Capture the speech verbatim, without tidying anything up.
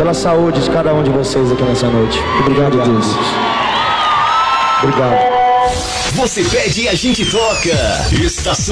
pela saúde de cada um de vocês aqui nessa noite. Obrigado, Deus. Obrigado. Você pede e a gente toca. Estação